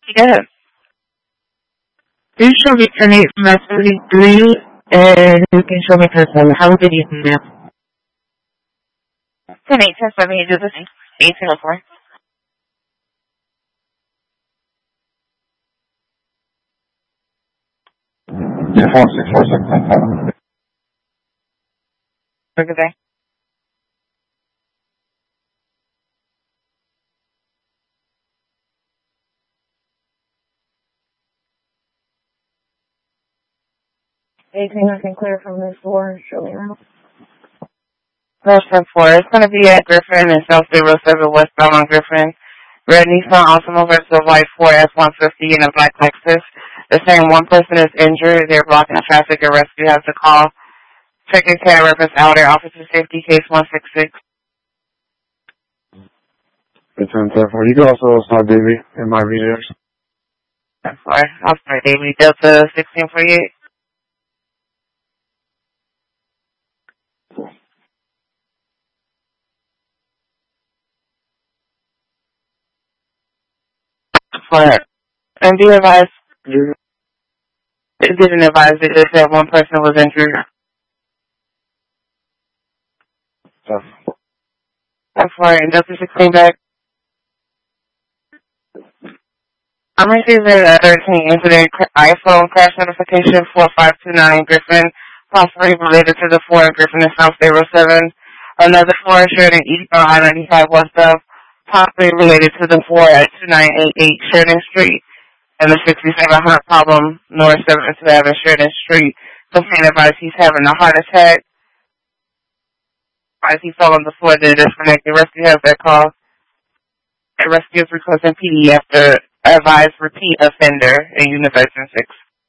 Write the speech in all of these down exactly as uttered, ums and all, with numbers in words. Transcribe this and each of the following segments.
Yeah. You show me ten eight from S thirty-three, and you can show me ten seven. How did you do that? ten eight, ten seven, you do the same. eighteen oh four. two four six four six nine seven. Look at that. eighteen, I can clear from this floor. Show me now. That's ten four. It's going to be at Griffin and South zero seven westbound on Griffin. Red Nissan Altima versus white Ford F one fifty and a black Lexus. The same one person is injured. They're blocking the traffic. A rescue has to call. Second care reference outer officer safety case one six six. It's ten four. You can also start Davey in my readers. ten four. I'll start Davey. Delta sixteen forty-eight. For and be advised, it didn't advise it just that one person was injured. That's why and Delta sixteen back. I'm receiving a thirteen incident iPhone crash notification four five two nine Griffin, possibly related to the four Griffin and South zero seven. Another four Sheridan East on I ninety-five West of, possibly related to the four at two nine eight eight Sheridan Street. And the sixty-seven heart problem, North seventh Avenue, Sheridan Street. Complaint advised he's having a heart attack. As he fell on the floor, they disconnected. Rescue has that call. The rescue is requesting P D after advised repeat offender in Unit thirteen six.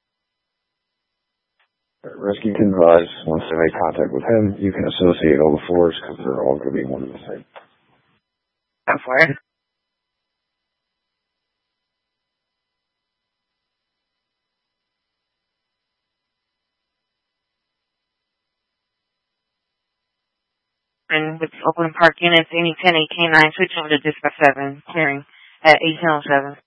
Rescue can advise once they make contact with him, you can associate all the fours because they're all going to be one and the same. I'm for it. And with open park units, any ten eight K nine, switch over to dispatch seven, clearing at eighteen oh seven.